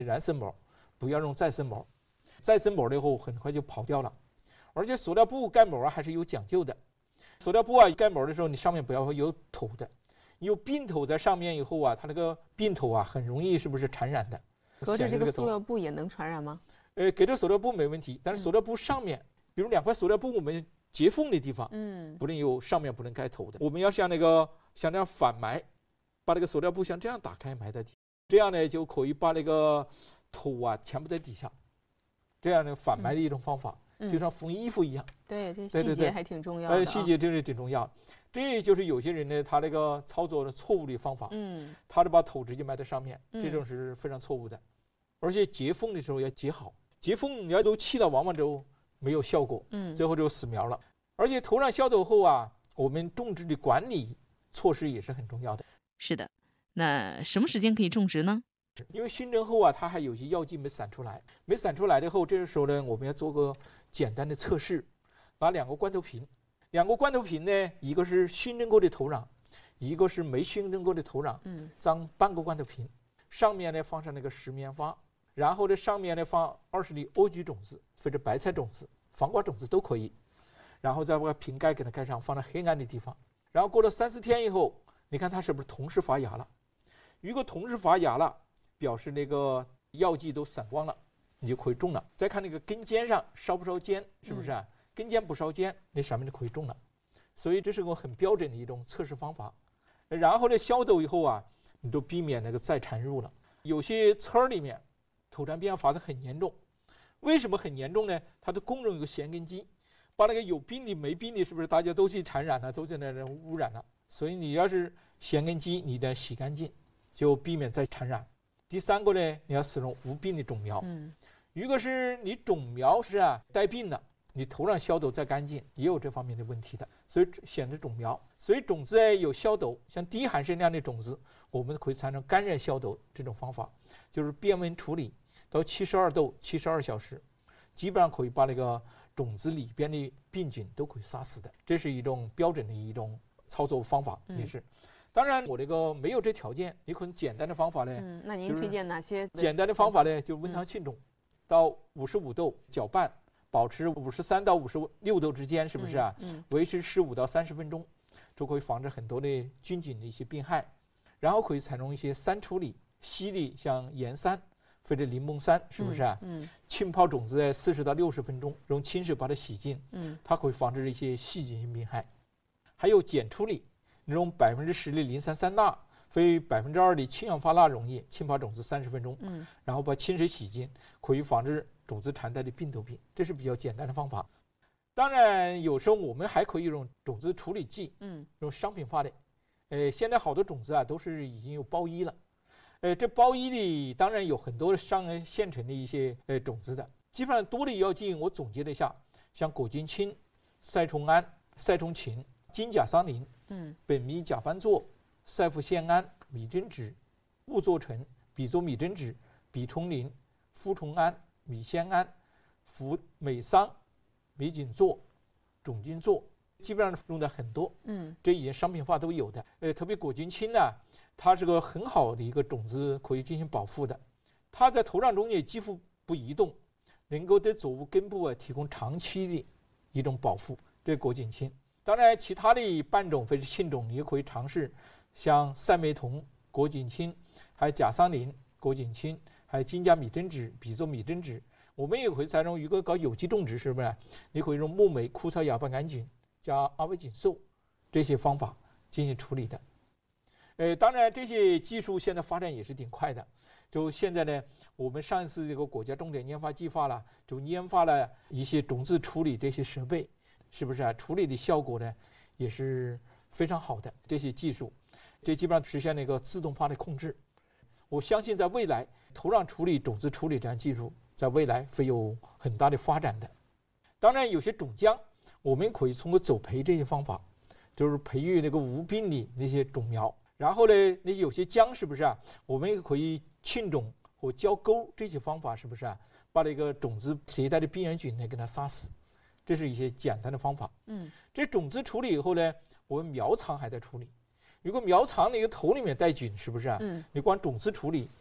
燃生膜，不要用再生膜。再生膜了以后很快就跑掉了。而且塑料布盖膜还是有讲究的。塑料布盖膜的时候，你上面不要有头的，有病头在上面以后它那个病头很容易是不是传染的？ 隔着这个塑料布也能传染吗？ 隔着塑料布没问题，但是塑料布上面，比如2块塑料布，我们接缝的地方，不能有上面不能盖头的。我们要像这样反埋，把那个塑料布像这样打开埋在底下，这样呢就可以把那个头全部在底下，这样的反埋的一种方法。就像缝衣服一样， 对，这细节还挺重要的。 细节真是挺重要。这就是有些人呢，他那个操作的错误的方法，他就把头直接埋在上面，这种是非常错误的。而且接缝的时候要接好，接缝你要都气了，往往就没有效果，最后就死苗了。而且土壤消毒后我们种植的管理措施也是很重要的。 是的，那什么时间可以种植呢？ 因为熏蒸后它还有些药剂没散出来，没散出来的后，这个时候呢，我们要做个简单的测试，拿2个罐头瓶，呢，一个是熏蒸过的土壤，一个是没熏蒸过的土壤，装半个罐头瓶，上面呢放上那个石棉花，然后呢上面呢放20粒莴苣种子或者白菜种子、黄瓜种子都可以，然后再把瓶盖给它盖上，放在黑暗的地方，然后过了3-4天以后，你看它是不是同时发芽了？如果同时发芽了，表示那个药剂都散光了，你就可以种了。再看那个根尖上烧不烧尖，是不是根尖不烧尖，那上面就可以种了。所以这是个很标准的一种测试方法。然后呢，消毒以后你都避免那个再产入了。有些村里面土壤变发生很严重，为什么很严重呢？它的工人有个衔根机，把那个有病的没病的，是不是大家都去传染了，都在那污染了？所以你要是衔根机，你得洗干净，就避免再传染。第3个呢，你要使用无病的种苗。如果是你种苗是带病的，你土壤消毒再干净，也有这方面的问题的。所以选择种苗，所以种子有消毒，像低含砷量的种子，我们可以采用干热消毒这种方法，就是变温处理到72度72小时，基本上可以把那个种子里边的病菌都可以杀死的。这是一种标准的一种操作方法，也是。当然我这个没有这条件，你可能简单的方法呢， 那您推荐哪些？ 简单的方法呢，就是温汤浸种，到55度搅拌，保持53到56度之间，是不是维持15到30分钟，就可以防止很多的菌菌的一些病害。然后可以采用一些酸处理，稀的像盐酸或者柠檬酸，是不是浸泡种子40到60分钟，用清水把它洗净，它可以防止一些细菌性病害。还有碱处理。用10%的磷酸三钠非2%的氢氧化钠溶液浸泡种子30分钟，然后把清水洗净，可以防止种子常带的病毒病，这是比较简单的方法。当然有时候我们还可以用种子处理剂，用商品化的，现在好多种子都是已经有包衣了，这包衣里当然有很多现成的一些种子的，基本上多的药剂我总结了一下，像果金清、赛虫胺、赛虫嗪、金甲桑林、苯米甲番唑、赛呋酰胺、米珍酯、兀唑醇、吡唑米珍酯、吡虫林、呋虫胺、米酰胺、呋美桑、米锦唑、种金唑，基本上用的很多，这已经商品化都有的。特别果金清呢，它是个很好的一个种子，可以进行保护的，它在土壤中也几乎不移动，能够对作物根部提供长期的一种保护，这果金清。当然其他的半种或者性种也可以尝试，像赛美酮、果锦清，还有甲桑林、果锦清，还有金甲米珍酯、吡唑米珍酯。我们也可以采用，如果搞有机种植，是不是你可以用木霉、枯草亚半杆菌加阿维锦唑这些方法进行处理的。当然这些技术现在发展也是挺快的，就现在呢，我们上一次这个国家重点研发计划了，就研发了一些种子处理这些设备，是不是处理的效果呢也是非常好的，这些技术这基本上实现了一个自动化的控制。我相信在未来土壤处理、种子处理这样技术在未来会有很大的发展的。当然有些种浆我们可以通过走培这些方法，就是培育那个无病的那些种苗，然后呢那些有些浆是不是我们也可以浸种或浇沟这些方法，是不是把那个种子携带的病原菌呢给它杀死，这是一些简单的方法。这种子处理以后呢，我们苗场还在处理，如果苗场那个头里面带菌，是不是你光种子处理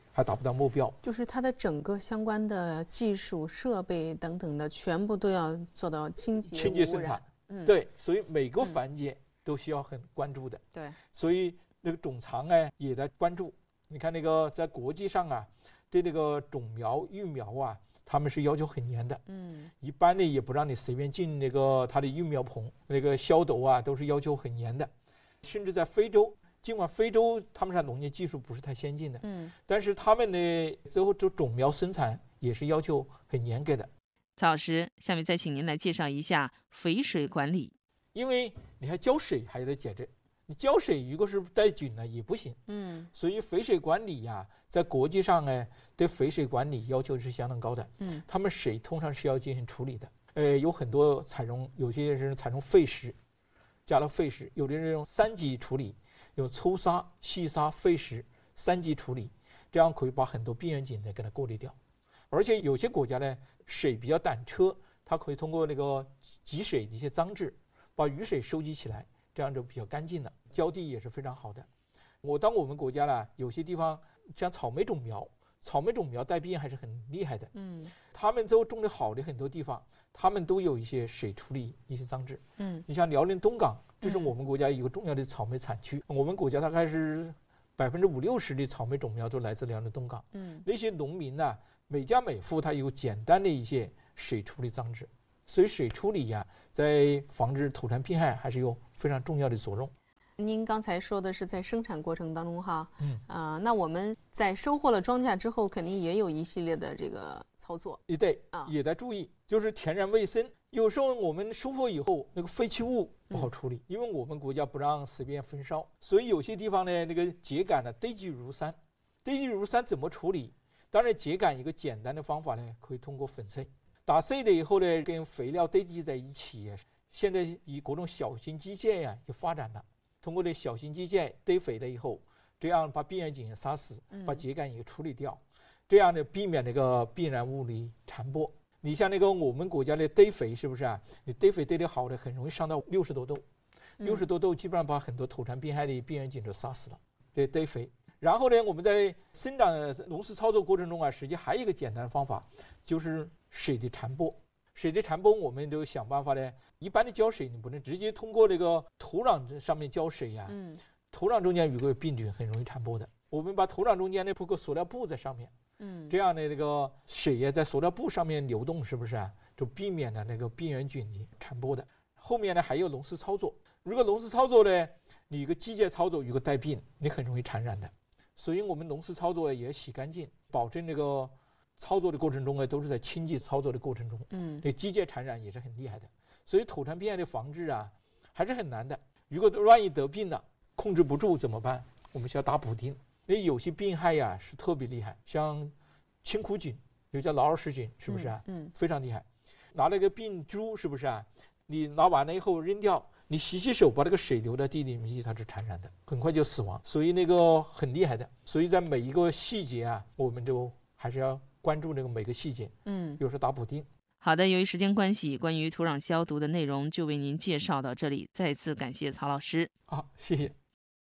还达不到目标。 就是它的整个相关的技术设备等等的，全部都要做到清洁生产。对，所以每个环节都需要很关注的。 对， 所以那个种藏呢也在关注。你看那个在国际上啊，对那个种苗育苗啊，他们是要求很严的。一般呢也不让你随便进那个他的育苗棚，那个消毒啊都是要求很严的。甚至在非洲，尽管非洲他们农业技术不是太先进的，但是他们呢最后种苗生产也是要求很严格的。 曹老师，下面再请您来介绍一下肥水管理。 因为你还浇水还得节制，你浇水如果是带菌呢也不行。所以肥水管理呀，在国际上呢对肥水管理要求是相当高的。他们水通常是要进行处理的。有很多有些人采用沸石，加了沸石，有的人用3级处理，用粗砂、细砂、沸石3级处理，这样可以把很多病原菌呢给它过滤掉。而且有些国家呢水比较胆怯，它可以通过那个集水的一些装置把雨水收集起来，这样就比较干净了。浇地也是非常好的。我们国家呢有些地方像草莓种苗带病还是很厉害的。他们都种的好的很多地方，他们都有一些水处理一些装置。你像辽宁东港，这是我们国家一个重要的草莓产区。我们国家大概是50%-60%的草莓种苗都来自辽宁东港。那些农民呢，每家每户他有简单的一些水处理装置，所以水处理呀，在防治土产病害还是有非常重要的作用。 您刚才说的是在生产过程当中哈，那我们在收获了庄稼之后，肯定也有一系列的这个操作。 对，也得注意，就是天然卫生。有时候我们收获以后，那个废弃物不好处理，因为我们国家不让随便焚烧，所以有些地方呢，那个秸秆呢堆积如山。堆积如山怎么处理？当然，秸秆一个简单的方法呢，可以通过粉碎，打碎了以后呢，跟肥料堆积在一起。现在以各种小型机械呀也发展了，通过这小型机械堆肥了以后，这样把病原菌杀死，把秸秆也处理掉，这样呢避免那个病原物的传播。你像那个我们国家的堆肥是不是啊？你堆肥堆得好的，很容易上到60多度，60多度基本上把很多土产病害的病原菌都杀死了。这堆肥。然后呢，我们在生长农事操作过程中啊，实际还有一个简单的方法，就是水的传播。水的传播，我们都想办法呢。一般的浇水，你不能直接通过这个土壤上面浇水呀。土壤中间如果有病菌，很容易传播的。我们把土壤中间呢铺个塑料布在上面，这样的这个水也在塑料布上面流动，是不是啊？就避免了那个病原菌的传播的。后面呢还有农事操作，如果农事操作呢，你一个机械操作如果带病，你很容易传染的。所以我们农事操作也洗干净，保证这个操作的过程中呢，都是在清洁操作的过程中。这机械传染也是很厉害的。所以土产病害的防治啊，还是很难的。如果万一得病了，控制不住怎么办？我们需要打补丁。那有些病害呀是特别厉害，像青枯菌，又叫劳尔氏菌，是不是啊？非常厉害。拿那个病株，是不是啊？你拿完了以后扔掉。你洗手，把那个水流到地里面去，它是传染的，很快就死亡。所以那个很厉害的。所以在每一个细节啊，我们就还是要关注那个每个细节。有时候打补丁。 好的，由于时间关系，关于土壤消毒的内容就为您介绍到这里。再次感谢曹老师。 好，谢谢。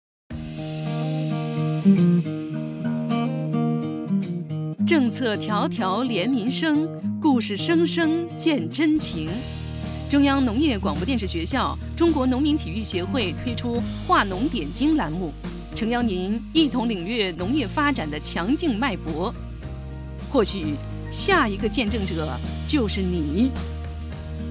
政策条条连民生，故事声声见真情。中央农业广播电视学校、中国农民体育协会推出“化农点睛”栏目，诚邀您一同领略农业发展的强劲脉搏。或许下一个见证者就是你。